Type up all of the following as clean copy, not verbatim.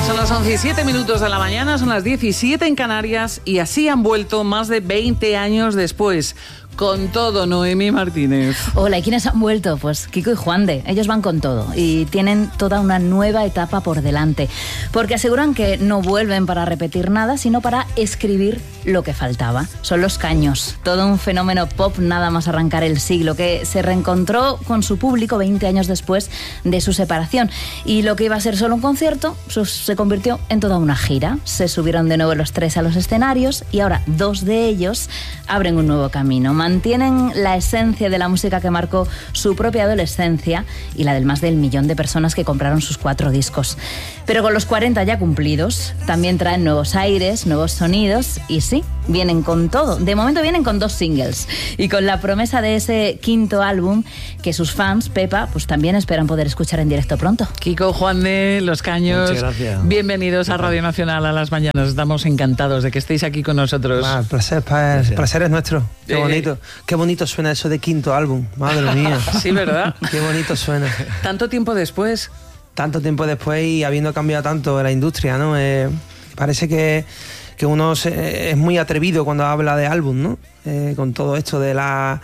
Son las 11:07 de la mañana, son las 17 en Canarias y así han vuelto más de 20 años después. Con todo, Noemí Martínez. Hola, ¿y quiénes han vuelto? Pues Kiko y Juande. Ellos van con todo y tienen toda una nueva etapa por delante. Porque aseguran que no vuelven para repetir nada, sino para escribir lo que faltaba. Son Los Caños, todo un fenómeno pop nada más arrancar el siglo, que se reencontró con su público 20 años después de su separación. Y lo que iba a ser solo un concierto se convirtió en toda una gira. Se subieron de nuevo los tres a los escenarios y ahora dos de ellos abren un nuevo camino. Mantienen la esencia de la música que marcó su propia adolescencia y la del más del millón de personas que compraron sus 4 discos. Pero con los 40 ya cumplidos, también traen nuevos aires, nuevos sonidos y sí, vienen con todo. De momento vienen con 2 singles y con la promesa de ese 5º álbum que sus fans, Pepa, pues también esperan poder escuchar en directo pronto. Kiko, Juande, Los Caños, muchas gracias. Bienvenidos a Radio Nacional a las mañanas. Estamos encantados de que estéis aquí con nosotros. El placer es nuestro. Qué bonito. Qué bonito suena eso de 5º álbum. Madre mía. Sí, ¿verdad? Qué bonito suena. Tanto tiempo después. Tanto tiempo después y habiendo cambiado tanto la industria, ¿no? Parece que uno es muy atrevido cuando habla de álbum, ¿no? Con todo esto de las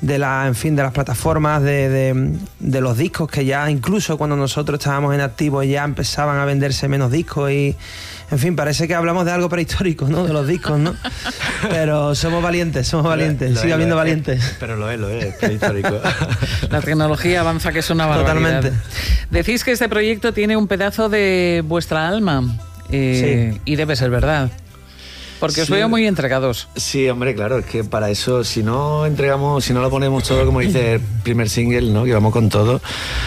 plataformas, de los discos, que ya incluso cuando nosotros estábamos en activo ya empezaban a venderse menos discos y, en fin, parece que hablamos de algo prehistórico, ¿no? De los discos, ¿no? Pero somos valientes, sigue habiendo valientes. Pero lo es prehistórico. La tecnología avanza, que es una barbaridad. Totalmente. Decís que este proyecto tiene un pedazo de vuestra alma, sí. Y debe ser verdad. Porque os veo muy entregados. Sí, hombre, claro, es que para eso, si no lo ponemos todo, como dice el primer single, ¿no? Que vamos con todo,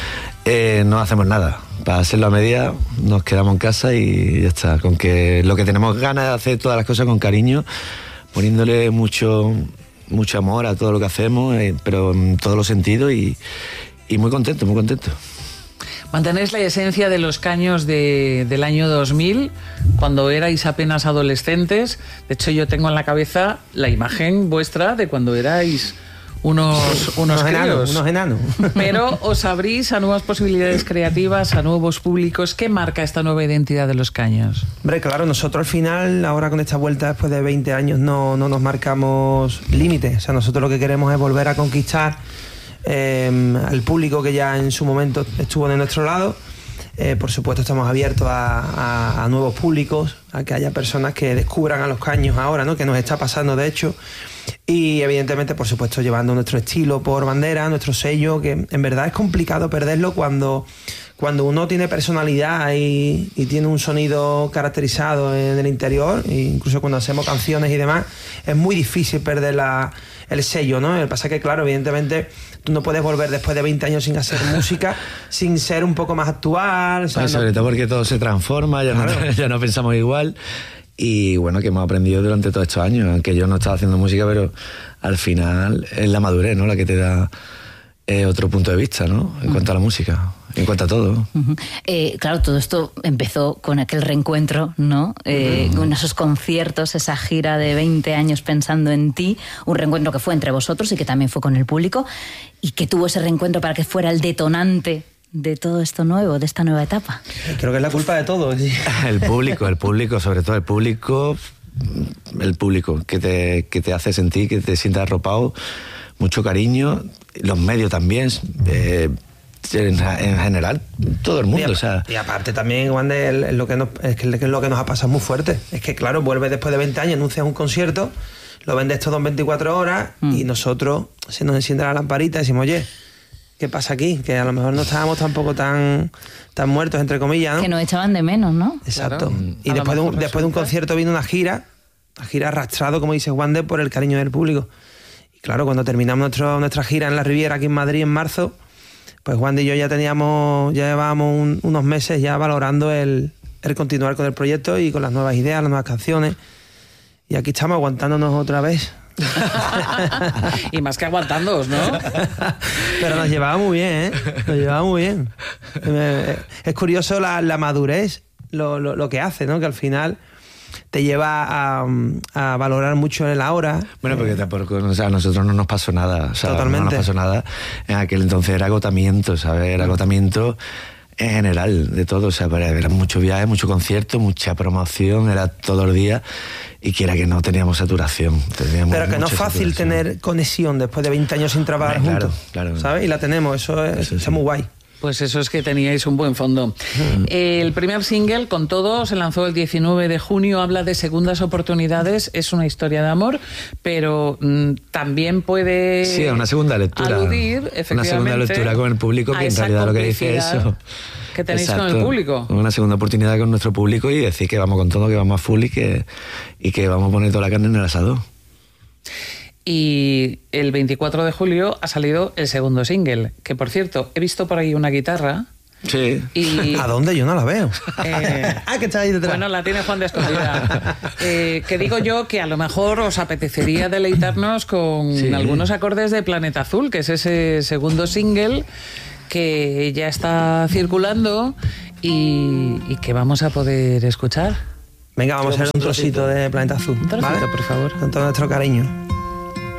no hacemos nada. Para hacerlo a media, nos quedamos en casa y ya está. Con que lo que tenemos ganas de hacer todas las cosas con cariño, poniéndole mucho amor a todo lo que hacemos, pero en todos los sentidos y muy contento, muy contento. Mantenéis la esencia de Los Caños del año 2000, cuando erais apenas adolescentes. De hecho, yo tengo en la cabeza la imagen vuestra de cuando erais unos críos. Unos enanos. Pero os abrís a nuevas posibilidades creativas, a nuevos públicos. ¿Qué marca esta nueva identidad de Los Caños? Hombre, claro, nosotros al final, ahora con esta vuelta después de 20 años, no nos marcamos límites. O sea, nosotros lo que queremos es volver a conquistar al público que ya en su momento estuvo de nuestro lado. Por supuesto estamos abiertos a nuevos públicos, a que haya personas que descubran a Los Caños ahora, ¿no? Que nos está pasando de hecho, y evidentemente por supuesto llevando nuestro estilo por bandera, nuestro sello, que en verdad es complicado perderlo cuando uno tiene personalidad y tiene un sonido caracterizado en el interior, e incluso cuando hacemos canciones y demás, es muy difícil perder el sello, ¿no? Lo que pasa es que, claro, evidentemente tú no puedes volver después de 20 años sin hacer música, sin ser un poco más actual. O sea, sobre todo porque todo se transforma, ya no pensamos igual. Y bueno, que hemos aprendido durante todos estos años, aunque yo no estaba haciendo música, pero al final es la madurez, ¿no? La que te da otro punto de vista, ¿no? En cuanto a la música, en cuanto a todo. Claro, todo esto empezó con aquel reencuentro, ¿no? Con esos conciertos, esa gira de 20 años pensando en ti, un reencuentro que fue entre vosotros y que también fue con el público, y que tuvo ese reencuentro para que fuera el detonante de todo esto nuevo, de esta nueva etapa. Creo que es la culpa de todo. ¿Sí? El público, sobre todo el público que te hace sentir, que te sientas arropado, mucho cariño, los medios también, en general, todo el mundo. Y aparte también, Juan, es lo que nos ha pasado muy fuerte. Es que, claro, vuelves después de 20 años, anuncias un concierto, lo vendes todo en 24 horas y nosotros se nos enciende la lamparita y decimos, oye, ¿qué pasa aquí? Que a lo mejor no estábamos tampoco tan muertos, entre comillas, ¿no? Que nos echaban de menos, ¿no? Exacto. Claro. Y después de un concierto vino una gira arrastrado, como dice Juan de, por el cariño del público. Y claro, cuando terminamos nuestra gira en la Riviera, aquí en Madrid, en marzo, pues Juan y yo ya llevábamos unos meses ya valorando el continuar con el proyecto y con las nuevas ideas, las nuevas canciones. Y aquí estamos aguantándonos otra vez. Y más que aguantándoos, ¿no? Pero nos llevaba muy bien, ¿eh? Nos llevaba muy bien. Es curioso la madurez, lo que hace, ¿no? Que al final te lleva a valorar mucho el ahora. Bueno, porque tampoco, o sea, a nosotros no nos pasó nada. O sea, totalmente. No nos pasó nada. En aquel entonces era agotamiento, ¿sabes? Era agotamiento en general, de todo. O sea, era muchos viajes, mucho concierto, mucha promoción, era todos los días. Y quiera que no, teníamos saturación. Pero que no es fácil tener conexión después de 20 años sin trabajar juntos. Claro. ¿Sabes? Y la tenemos, eso está muy guay. Pues eso es que teníais un buen fondo. El primer single, Con Todo, se lanzó el 19 de junio, habla de segundas oportunidades, es una historia de amor, pero también puede... Sí, una segunda lectura. Aludir, efectivamente, una segunda lectura con el público, que en realidad lo que dice es eso. Que tenéis con el público. Una segunda oportunidad con nuestro público y decir que vamos con todo, que vamos a full y que vamos a poner toda la carne en el asador. Y el 24 de julio ha salido el segundo single, que por cierto, he visto por ahí una guitarra. Sí. Y, ¿a dónde? Yo no la veo. Que está ahí detrás. Bueno, la tiene Juan de escondida. Que digo yo que a lo mejor os apetecería deleitarnos con algunos acordes de Planeta Azul, que es ese segundo single que ya está circulando y que vamos a poder escuchar. Venga, vamos a hacer un trocito de Planeta Azul. Un trocito, ¿vale? por favor. Con todo nuestro cariño.